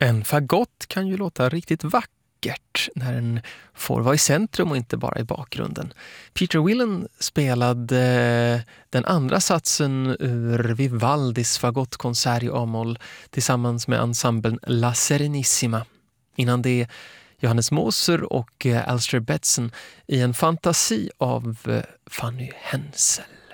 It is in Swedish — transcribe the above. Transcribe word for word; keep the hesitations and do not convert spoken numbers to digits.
En fagott kan ju låta riktigt vackert när den får vara i centrum och inte bara i bakgrunden. Peter Willen spelade den andra satsen ur Vivaldis fagottkonsert i A-moll tillsammans med ensemblen La Serenissima. Innan det Johannes Moser och Alistair Betson i en fantasi av Fanny Hensel.